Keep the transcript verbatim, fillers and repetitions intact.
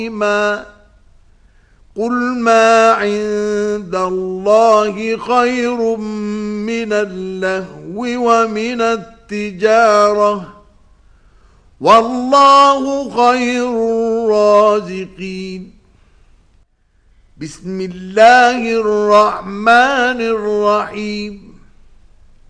ما قل ما عند الله خير من اللهو ومن التجارة والله خير الرازقين. بسم الله الرحمن الرحيم.